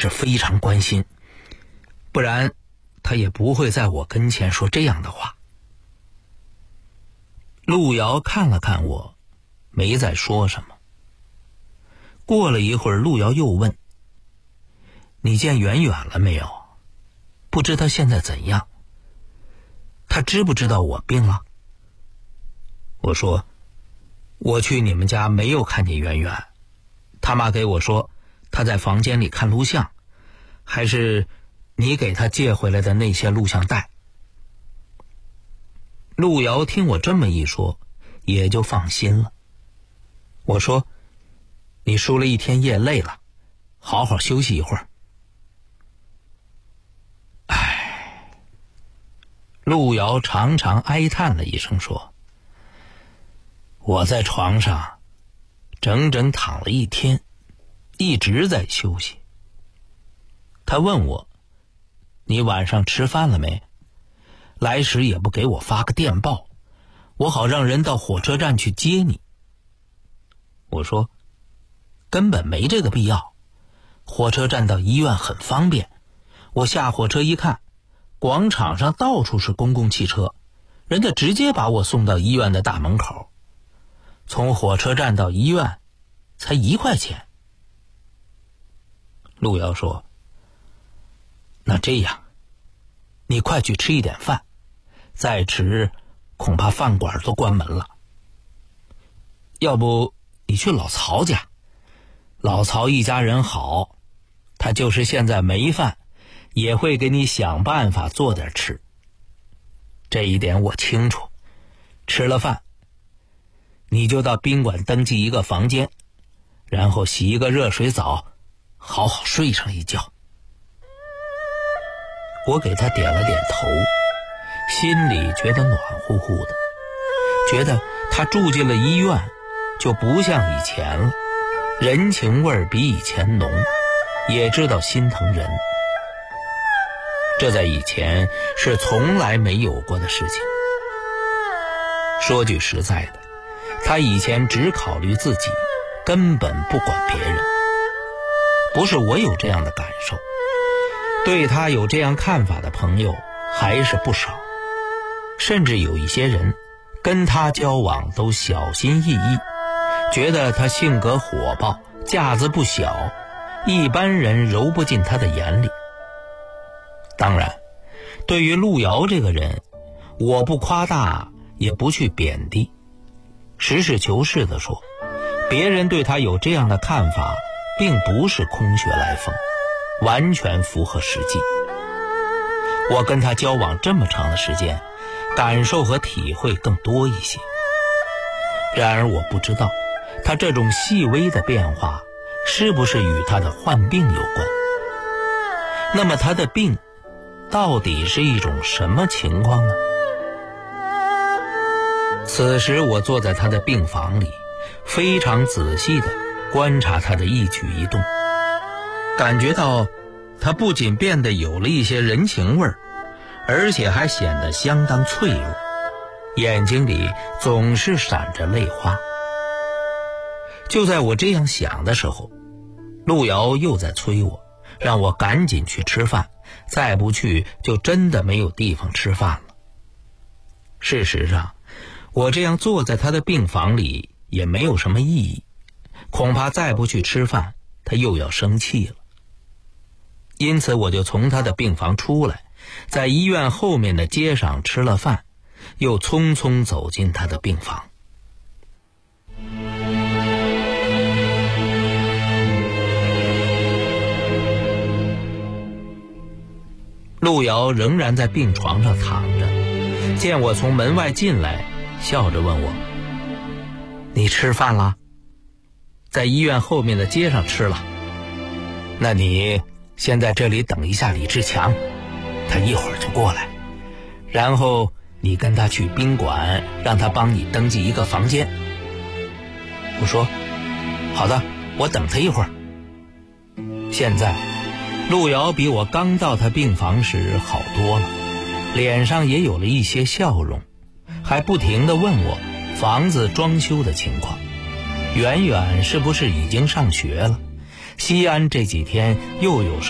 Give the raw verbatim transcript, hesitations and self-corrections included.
是非常关心，不然他也不会在我跟前说这样的话。路遥看了看我，没再说什么。过了一会儿，路遥又问：你见圆圆了没有？不知他现在怎样？他知不知道我病了？我说：我去你们家没有看见圆圆，他妈给我说他在房间里看录像，还是你给他借回来的那些录像带。路遥听我这么一说，也就放心了。我说：你输了一天夜累了，好好休息一会儿。唉，路遥长长哀叹了一声说：我在床上整整躺了一天，一直在休息。他问我：你晚上吃饭了没？来时也不给我发个电报，我好让人到火车站去接你。我说：根本没这个必要，火车站到医院很方便，我下火车一看，广场上到处是公共汽车，人家直接把我送到医院的大门口，从火车站到医院才一块钱。路遥说：那这样，你快去吃一点饭，再迟恐怕饭馆都关门了。要不你去老曹家，老曹一家人好，他就是现在没饭，也会给你想办法做点吃。这一点我清楚。吃了饭，你就到宾馆登记一个房间，然后洗一个热水澡，好好睡上一觉。我给他点了点头，心里觉得暖乎乎的，觉得他住进了医院就不像以前了，人情味比以前浓，也知道心疼人。这在以前是从来没有过的事情。说句实在的，他以前只考虑自己，根本不管别人。不是我有这样的感受，对他有这样看法的朋友还是不少，甚至有一些人跟他交往都小心翼翼，觉得他性格火爆，架子不小，一般人揉不进他的眼里。当然，对于路遥这个人，我不夸大，也不去贬低，实事求是地说，别人对他有这样的看法，并不是空穴来风，完全符合实际。我跟他交往这么长的时间，感受和体会更多一些。然而我不知道，他这种细微的变化是不是与他的患病有关？那么他的病到底是一种什么情况呢？此时我坐在他的病房里，非常仔细地观察他的一举一动，感觉到他不仅变得有了一些人情味儿，而且还显得相当脆弱，眼睛里总是闪着泪花。就在我这样想的时候，路遥又在催我，让我赶紧去吃饭，再不去就真的没有地方吃饭了。事实上，我这样坐在他的病房里也没有什么意义，恐怕再不去吃饭，他又要生气了。因此我就从他的病房出来，在医院后面的街上吃了饭，又匆匆走进他的病房。路遥仍然在病床上躺着，见我从门外进来，笑着问我：你吃饭了？在医院后面的街上吃了。那你先在这里等一下李志强，他一会儿就过来，然后你跟他去宾馆，让他帮你登记一个房间。我说好的，我等他一会儿。现在路遥比我刚到他病房时好多了，脸上也有了一些笑容，还不停地问我房子装修的情况，远远是不是已经上学了，西安这几天又有什么